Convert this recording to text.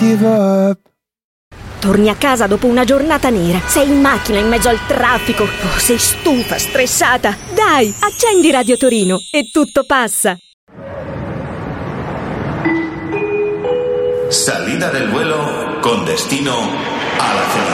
give up. Torni a casa dopo una giornata nera. Sei in macchina in mezzo al traffico. Oh, sei stufa, stressata. Dai, accendi Radio Torino e tutto passa. Salida del vuelo con destino a la felicidad.